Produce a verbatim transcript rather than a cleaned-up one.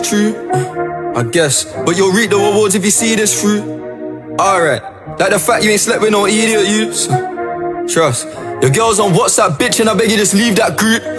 true, I guess. But you'll reap the rewards if you see this through. Alright, like the fact you ain't slept with no idiot, you. So, trust. Your girl's on WhatsApp, bitch, and I beg you just leave that group.